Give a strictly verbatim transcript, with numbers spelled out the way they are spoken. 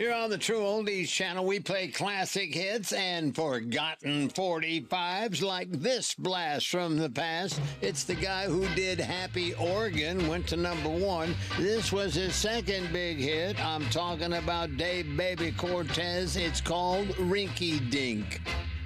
Here on the True Oldies channel, we play classic hits and forgotten forty-fives like this blast from the past. It's the guy who did Happy Oregon, went to number one. This was his second big hit. I'm talking about Dave Baby Cortez. It's called Rinky Dink.